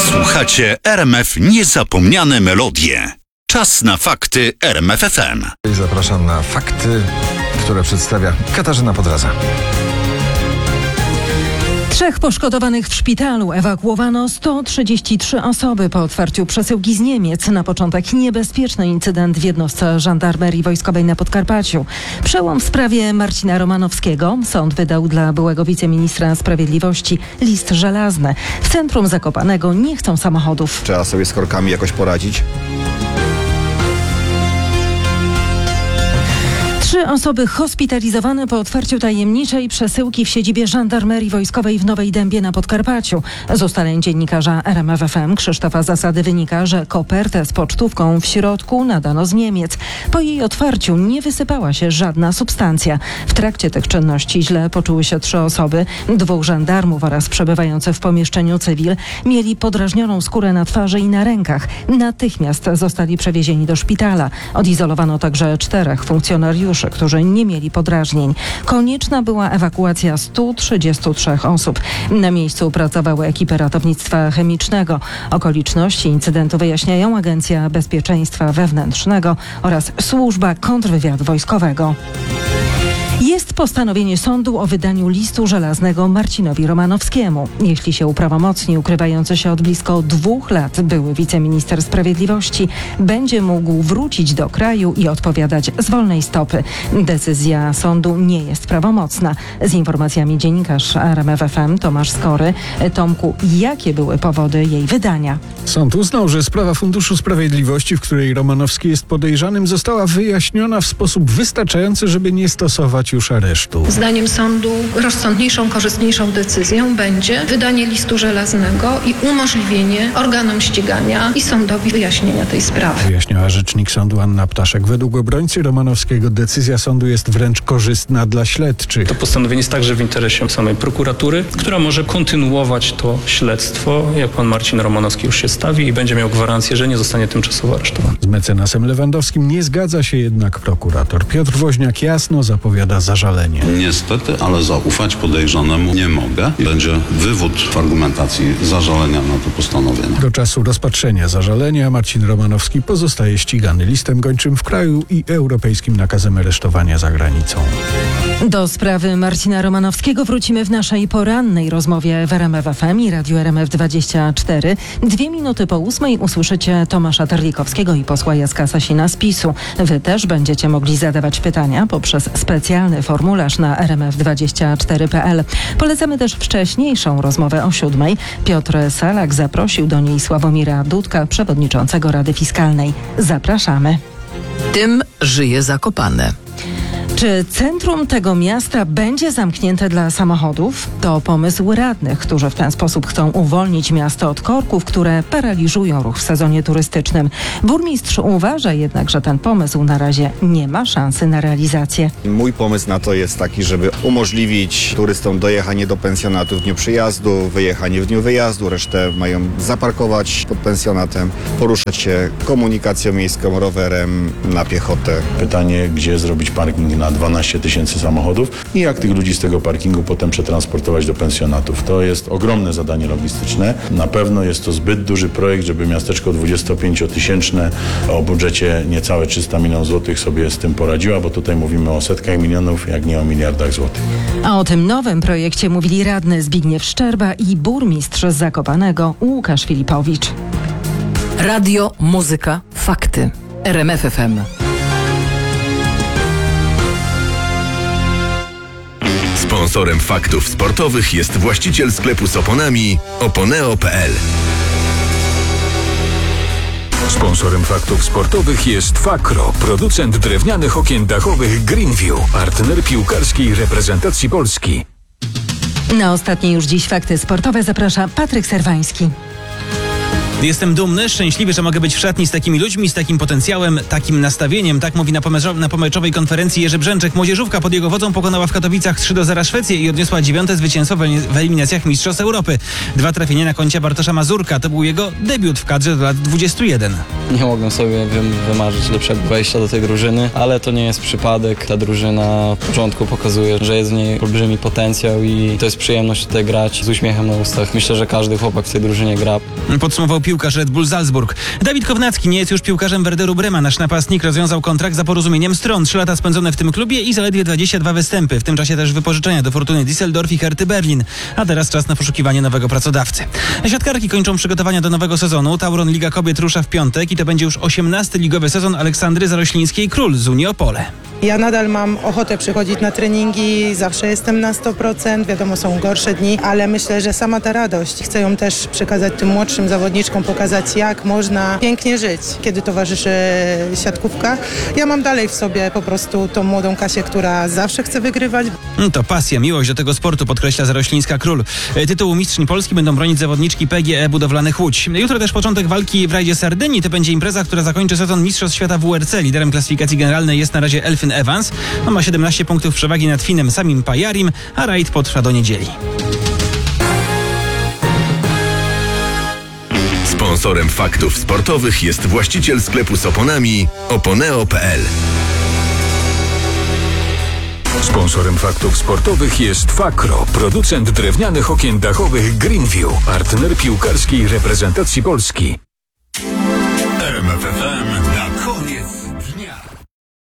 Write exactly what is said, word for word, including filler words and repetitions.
Słuchacie R M F Niezapomniane Melodie. Czas na fakty R M F F M. Zapraszam na fakty, które przedstawia Katarzyna Podradza. Trzech poszkodowanych w szpitalu. Ewakuowano sto trzydzieści trzy osoby po otwarciu przesyłki z Niemiec. Na początek niebezpieczny incydent w jednostce żandarmerii wojskowej na Podkarpaciu. Przełom w sprawie Marcina Romanowskiego. Sąd wydał dla byłego wiceministra sprawiedliwości list żelazny. W centrum Zakopanego nie chcą samochodów. Trzeba sobie z korkami jakoś poradzić. Trzy osoby hospitalizowane po otwarciu tajemniczej przesyłki w siedzibie żandarmerii wojskowej w Nowej Dębie na Podkarpaciu. Z ustaleń dziennikarza R M F F M Krzysztofa Zasady wynika, że kopertę z pocztówką w środku nadano z Niemiec. Po jej otwarciu nie wysypała się żadna substancja. W trakcie tych czynności źle poczuły się trzy osoby. Dwóch żandarmów oraz przebywający w pomieszczeniu cywil mieli podrażnioną skórę na twarzy i na rękach. Natychmiast zostali przewiezieni do szpitala. Odizolowano także czterech funkcjonariuszy, którzy nie mieli podrażnień. Konieczna była ewakuacja stu trzydziestu trzech osób. Na miejscu pracowały ekipy ratownictwa chemicznego. Okoliczności incydentu wyjaśniają Agencja Bezpieczeństwa Wewnętrznego oraz Służba Kontrwywiadu Wojskowego. Jest postanowienie sądu o wydaniu listu żelaznego Marcinowi Romanowskiemu. Jeśli się uprawomocni, ukrywający się od blisko dwóch lat były wiceminister sprawiedliwości będzie mógł wrócić do kraju i odpowiadać z wolnej stopy. Decyzja sądu nie jest prawomocna. Z informacjami dziennikarz R M F F M Tomasz Skory. Tomku, jakie były powody jej wydania? Sąd uznał, że sprawa Funduszu Sprawiedliwości, w której Romanowski jest podejrzanym, została wyjaśniona w sposób wystarczający, żeby nie stosować już aresztu. Zdaniem sądu rozsądniejszą, korzystniejszą decyzją będzie wydanie listu żelaznego i umożliwienie organom ścigania i sądowi wyjaśnienia tej sprawy. Wyjaśniała rzecznik sądu Anna Ptaszek. Według obrońcy Romanowskiego decyzja sądu jest wręcz korzystna dla śledczych. To postanowienie jest także w interesie samej prokuratury, która może kontynuować to śledztwo, jak pan Marcin Romanowski już się stawi i będzie miał gwarancję, że nie zostanie tymczasowo aresztowany. Z mecenasem Lewandowskim nie zgadza się jednak prokurator. Piotr Woźniak jasno zapowiada zażalenie. Niestety, ale zaufać podejrzanemu nie mogę. Będzie wywód w argumentacji zażalenia na to postanowienie. Do czasu rozpatrzenia zażalenia Marcin Romanowski pozostaje ścigany listem gończym w kraju i europejskim nakazem aresztowania za granicą. Do sprawy Marcina Romanowskiego wrócimy w naszej porannej rozmowie w R M F F M i Radiu R M F dwadzieścia cztery. Dwie minuty po ósmej usłyszycie Tomasza Terlikowskiego i posła Jacka Sasina z PiSu. Wy też będziecie mogli zadawać pytania poprzez specjalny formularz na r m f dwadzieścia cztery kropka p l. Polecamy też wcześniejszą rozmowę o siódmej. Piotr Salak zaprosił do niej Sławomira Dudka, przewodniczącego Rady Fiskalnej. Zapraszamy. Tym żyje Zakopane. Czy centrum tego miasta będzie zamknięte dla samochodów? To pomysł radnych, którzy w ten sposób chcą uwolnić miasto od korków, które paraliżują ruch w sezonie turystycznym. Burmistrz uważa jednak, że ten pomysł na razie nie ma szansy na realizację. Mój pomysł na to jest taki, żeby umożliwić turystom dojechanie do pensjonatu w dniu przyjazdu, wyjechanie w dniu wyjazdu, resztę mają zaparkować pod pensjonatem, poruszać się komunikacją miejską, rowerem, na piechotę. Pytanie, gdzie zrobić parking na dwanaście tysięcy samochodów i jak tych ludzi z tego parkingu potem przetransportować do pensjonatów. To jest ogromne zadanie logistyczne. Na pewno jest to zbyt duży projekt, żeby miasteczko dwudziestopięciotysięczne o budżecie niecałe trzysta milionów złotych sobie z tym poradziła, bo tutaj mówimy o setkach milionów, jak nie o miliardach złotych. A o tym nowym projekcie mówili radny Zbigniew Szczerba i burmistrz z Zakopanego Łukasz Filipowicz. Radio, muzyka, fakty. R M F F M. Sponsorem faktów sportowych jest właściciel sklepu z oponami oponeo kropka p l. Sponsorem faktów sportowych jest Fakro, producent drewnianych okien dachowych Greenview, partner piłkarskiej reprezentacji Polski. Na ostatnie już dziś fakty sportowe zaprasza Patryk Serwański. Jestem dumny, szczęśliwy, że mogę być w szatni z takimi ludźmi, z takim potencjałem, takim nastawieniem. Tak mówi na, pomeczo- na pomeczowej konferencji Jerzy Brzęczek. Młodzieżówka pod jego wodzą pokonała w Katowicach trzy do zera Szwecję i odniosła dziewiąte zwycięstwo w w eliminacjach Mistrzostw Europy. Dwa trafienia na koncie Bartosza Mazurka. To był jego debiut w kadrze do lat dwudziestu jeden. Nie mogłem sobie wy- wymarzyć lepszego wejścia do tej drużyny, ale to nie jest przypadek. Ta drużyna w początku pokazuje, że jest w niej olbrzymi potencjał i to jest przyjemność tutaj grać z uśmiechem na ustach. Myślę, że każdy chłopak w tej drużynie gra. Podsumował piłkarz Red Bull Salzburg. Dawid Kownacki nie jest już piłkarzem Werderu Brema. Nasz napastnik rozwiązał kontrakt za porozumieniem stron. Trzy lata spędzone w tym klubie i zaledwie dwadzieścia dwa występy. W tym czasie też wypożyczenia do Fortuny Düsseldorf i Herty Berlin. A teraz czas na poszukiwanie nowego pracodawcy. Siatkarki kończą przygotowania do nowego sezonu. Tauron Liga Kobiet rusza w piątek i to będzie już osiemnasty ligowy sezon Aleksandry Zaroślińskiej-Król z Unii Opole. Ja nadal mam ochotę przychodzić na treningi, zawsze jestem na sto procent, wiadomo, są gorsze dni, ale myślę, że sama ta radość, chcę ją też przekazać tym młodszym zawodniczkom, pokazać, jak można pięknie żyć, kiedy towarzyszy siatkówka. Ja mam dalej w sobie po prostu tą młodą Kasię, która zawsze chce wygrywać. To pasja, miłość do tego sportu, podkreśla Zaroślińska-Król. Tytułu mistrzyni Polski będą bronić zawodniczki P G E Budowlanych Łódź. Jutro też początek walki w rajdzie Sardynii. To będzie impreza, która zakończy sezon Mistrzostw Świata W R C. Liderem klasyfikacji generalnej jest na razie Elfyn Evans. On ma siedemnaście punktów przewagi nad Finem Samim Pajarim, a rajd potrwa do niedzieli. Sponsorem faktów sportowych jest właściciel sklepu z oponami oponeo kropka p l. Sponsorem faktów sportowych jest Fakro, producent drewnianych okien dachowych Greenview, partner piłkarskiej reprezentacji Polski.